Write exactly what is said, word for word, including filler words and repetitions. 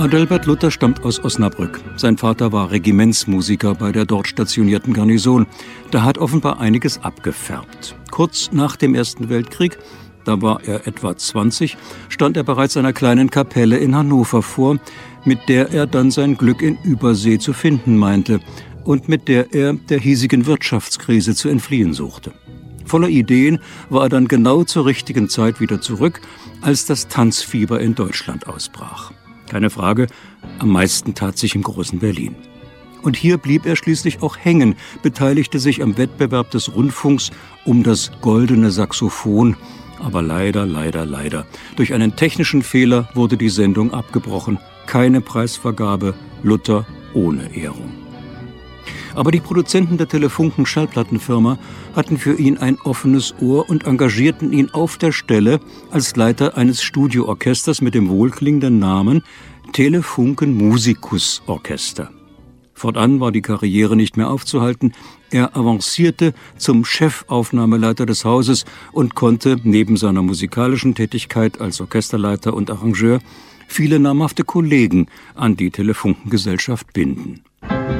Adalbert Luther stammt aus Osnabrück. Sein Vater war Regimentsmusiker bei der dort stationierten Garnison. Da hat offenbar einiges abgefärbt. Kurz nach dem Ersten Weltkrieg, da war er etwa zwanzig, stand er bereits einer kleinen Kapelle in Hannover vor, mit der er dann sein Glück in Übersee zu finden meinte und mit der er der hiesigen Wirtschaftskrise zu entfliehen suchte. Voller Ideen war er dann genau zur richtigen Zeit wieder zurück, als das Tanzfieber in Deutschland ausbrach. Keine Frage, am meisten tat sich im großen Berlin. Und hier blieb er schließlich auch hängen, beteiligte sich am Wettbewerb des Rundfunks um das goldene Saxophon. Aber leider, leider, leider. Durch einen technischen Fehler wurde die Sendung abgebrochen. Keine Preisvergabe, Luther ohne Ehrung. Aber die Produzenten der Telefunken Schallplattenfirma hatten für ihn ein offenes Ohr und engagierten ihn auf der Stelle als Leiter eines Studioorchesters mit dem wohlklingenden Namen Telefunken Musicus Orchester. Fortan war die Karriere nicht mehr aufzuhalten. Er avancierte zum Chefaufnahmeleiter des Hauses und konnte neben seiner musikalischen Tätigkeit als Orchesterleiter und Arrangeur viele namhafte Kollegen an die Telefunkengesellschaft binden.